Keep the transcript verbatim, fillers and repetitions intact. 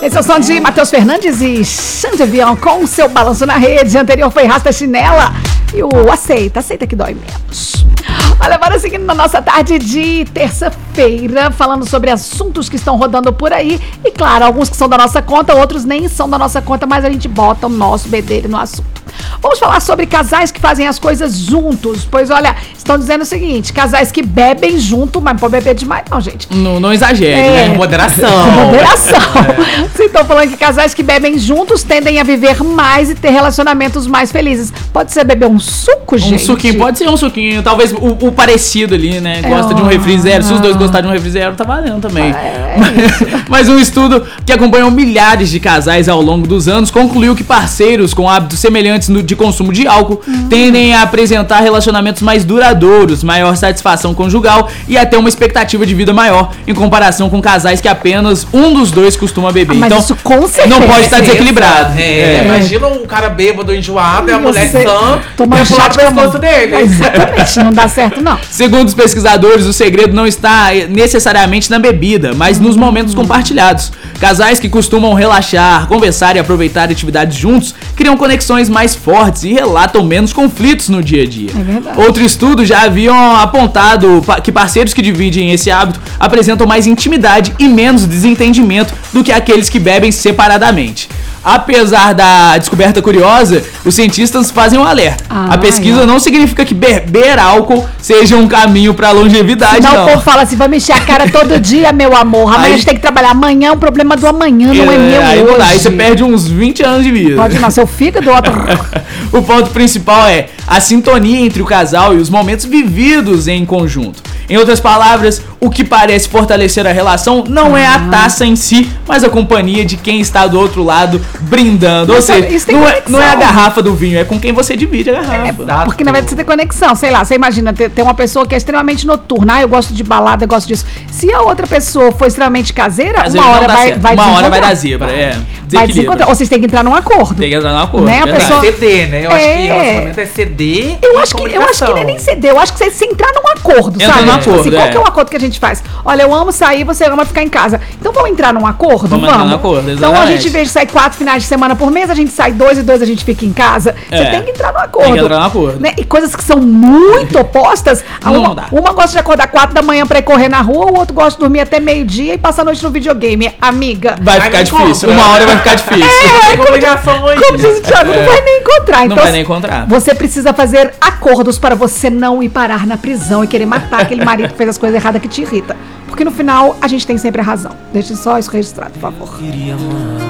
Esse é o som de Matheus Fernandes e Xande Avião com o seu balanço na rede. Anterior foi Rasta Chinela e o Aceita, aceita que dói menos. Olha, agora seguindo na nossa tarde de terça-feira, falando sobre assuntos que estão rodando por aí. E claro, alguns que são da nossa conta, outros nem são da nossa conta, mas a gente bota o nosso bedelho no assunto. Vamos falar sobre casais que fazem as coisas juntos. Pois olha, estão dizendo o seguinte: casais que bebem junto, mas não pode beber demais não, gente. Não, não exagere, É. né? Moderação. Moderação. É. Vocês estão falando que casais que bebem juntos tendem a viver mais e ter relacionamentos mais felizes. Pode ser beber um suco, gente? Um suquinho, pode ser um suquinho. Talvez o, o parecido ali, né? Gosta É, de um refri zero. Se os dois ah. gostarem de um refri zero, tá valendo também. É, mas, mas um estudo que acompanhou milhares de casais ao longo dos anos concluiu que parceiros com hábitos semelhantes no, de consumo de álcool hum. tendem a apresentar relacionamentos mais duradouros, maior satisfação conjugal e até uma expectativa de vida maior em comparação com casais que apenas um dos dois costuma beber. Ah, mas então, isso com certeza. não pode estar desequilibrado. É, É. Imagina um cara bêbado, enjoado, e a mulher Você sã toma e um pular chá no de pescoço camomila. dele. Exatamente, não dá certo não. Segundo os pesquisadores, o segredo não está necessariamente na bebida, mas nos momentos compartilhados. Casais que costumam relaxar, conversar e aproveitar atividades juntos criam conexões mais fortes e relatam menos conflitos no dia a dia. É verdade. Outro estudo já haviam apontado que parceiros que dividem esse hábito apresentam mais intimidade e menos desentendimento do que aqueles que bebem separadamente. Apesar da descoberta curiosa, os cientistas fazem um alerta. Ah, a pesquisa é. não significa que beber álcool seja um caminho para longevidade, Senão não. o povo fala assim, vai mexer a cara todo dia, meu amor. Amanhã Aí- a gente tem que trabalhar. Amanhã é um problema do amanhã, não é, meu aí hoje. não dá, aí você perde uns vinte anos de vida. Pode não, seu fígado, outro... O ponto principal é a sintonia entre o casal e os momentos vividos em conjunto. Em outras palavras, o que parece fortalecer a relação não é a taça em si, mas a companhia de quem está do outro lado brindando. Ou Mas, seja, isso tem não é, conexão. não é a garrafa do vinho, é com quem você divide a garrafa. Exato. Porque na verdade você tem conexão, sei lá, você imagina, ter, ter uma pessoa que é extremamente noturna, ah, eu gosto de balada, eu gosto disso. Se a outra pessoa for extremamente caseira, Às uma vezes hora não dá vai, certo. vai Uma hora vai desencontrar. dar zebra, é. Vai Desequilibra. desencontrar. Ou vocês têm que entrar num acordo. Tem que entrar num acordo, Né, a verdade. pessoa- C D, né? Eu acho que É. relacionamento é C D. Eu e acho, que, eu acho que comunicação. não é nem ceder, eu acho que você se entrar num acordo, Entra sabe? num Tipo acordo, assim, qual é. que é o acordo que a gente faz? Olha, eu amo sair, você ama ficar em casa. Então vamos entrar num acordo? Vamos entrar num acordo, Então a exatamente. gente, em vez de sair quatro finais de semana por mês, a gente sai dois e dois, a gente fica em casa. Você É. tem que entrar num acordo. Tem que entrar num acordo. Né? E coisas que são muito opostas. a Não uma, dá. uma gosta de acordar quatro da manhã pra ir correr na rua, o outro gosta de dormir até meio-dia e passar a noite no videogame. Amiga. Vai Aí ficar não difícil, encontra. uma hora vai ficar difícil. Tem complicação aí. Como diz o Thiago, não vai nem encontrar. Não Então, vai nem encontrar. você precisa fazer acordos para você não ir parar na prisão e querer matar aquele marido que fez as coisas erradas que te irrita. Porque no final, a gente tem sempre a razão. Deixe só isso registrado, por favor. Queria amar.